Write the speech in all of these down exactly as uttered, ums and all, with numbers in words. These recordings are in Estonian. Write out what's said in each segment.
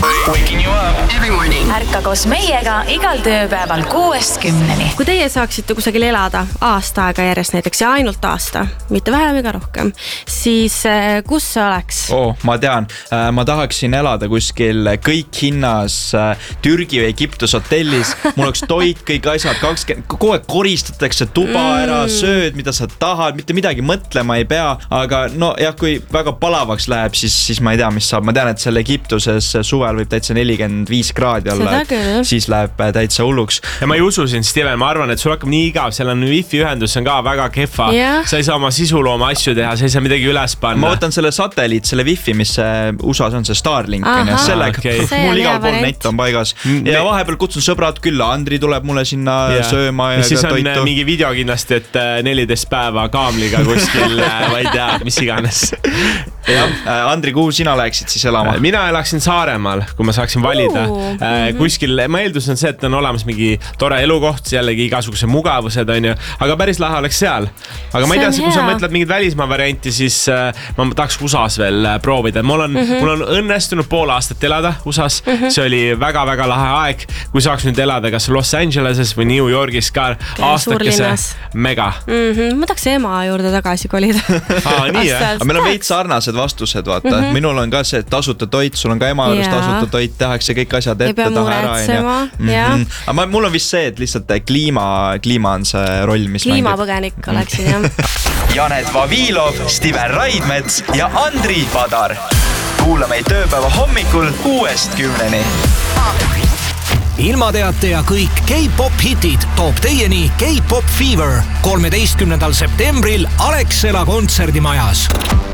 Waking you up every morning. Ärka koos meiega igal tööpäeval kuuest kümneni. Kui teie saaksite kusagil elada aasta aega järjest näiteks ja ainult aasta, mitte vähem ega rohkem, siis kus see oleks? Oh, ma tean, ma tahaksin elada kuskil kõik hinnas Türgi või Egiptus hotellis. Mul oleks toit, kõik asjad, kakskümmend, kogu aeg koristatakse tuba ära, sööd, mida sa tahad, mitte midagi mõtlema ei pea. Aga no jah, kui väga palavaks läheb, siis, siis ma ei tea, mis saab. Ma tean, et seal Egiptuses suvel võib täitsa nelikümmend viis kraadi olla, siis läheb täitsa hulluks. Ja ma ei usu siin, Steven, ma arvan, et sul hakkab nii igav, seal on wifi ühendus, on ka väga kehva. Yeah. Sa ei saa oma sisulooma asju teha, sa ei saa midagi üles panna. Ma võtan selle satelliit, selle wifi, mis U S A-s on see Starlink. Ja sellega, okay. Mul igal pool net on paigas. Ja vahepeal kutsun sõbrad külla, Andri tuleb mulle sinna yeah. sööma ja, ja siis on toitu. Mingi video kindlasti, et neliteist päeva kaamliga kuskil, ma ei tea, mis iganes. Ja, Andri, kuhu sina läheksid siis elama? Mina elaksin Saaremaal, kui ma saaksin valida. Uh, mm-hmm. Kuskil, ma eeldus on see, et on olemas mingi tore elukoht, jällegi igasuguse mugavused on ju, aga päris lahe oleks seal. Aga ma ei tea, kui sa mõtled mingid välismaa varianti, siis ma tahaks U S A-s veel proovida. Mul on, mm-hmm. mul on õnnestunud pool aastat elada U S A-s. Mm-hmm. See oli väga-väga lahe aeg, kui saaks nüüd elada kas Los Angeleses või New Yorgis ka aastakese mega. Mm-hmm. Ma tahaks ema juurde tagasi kolida. Aa, nii, jah? Meil on veits sarnased vastused, vaata. Mm-hmm. Minul on ka see tasuta toit, sul on ka ema juures tasuta toit, tehakse kõik asjad ette taha ära. Mm-hmm. Aga mul on vist see, et lihtsalt kliima, kliima on see roll, mis kliimapõgenik mängib. Oleksin, jah. Janet Vavilov, Steven Raidmets ja Andri Padar. Kuula meid tööpäeva hommikul kuuest kümneni. Ilmateate ja kõik K-pop hitid toob teieni K-pop Fever kolmeteistkümnendal septembril Alexela kontserdimajas.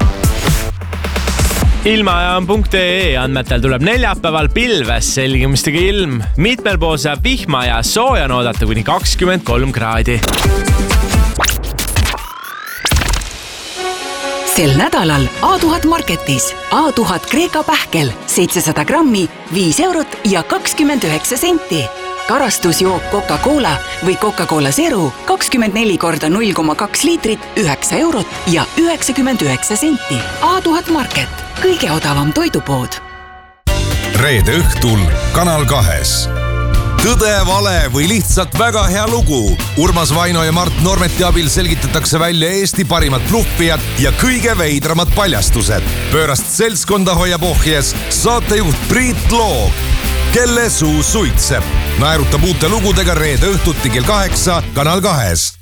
Ilmajaam punkt ee andmetel tuleb neljapäeval pilves selgimistega ilm. Mitmel pool saab vihma ja sooja oodata kuni kakskümmend kolm kraadi. Sel nädalal A tuhat Marketis A tuhat Kreeka pähkel seitsesada grammi, viis eurot ja kakskümmend üheksa senti. Karastusjook Coca-Cola või Coca-Cola Zero kakskümmend neli korda null koma kaks liitrit, üheksa eurot ja üheksakümmend üheksa senti. A tuhat Market, kõige odavam toidupood. Reede õhtul Kanal kahes. Tõde, vale või lihtsalt väga hea lugu. Urmas Vaino ja Mart Normeti abil selgitatakse välja Eesti parimad bluffijad ja kõige veidramad paljastused. Pöörast seltskonda hoiab ohjes saatejuht Priit Loog, kelle suu suitseb. Naerutab uute lugudega reede õhtuti kell kaheksa Kanal kahes.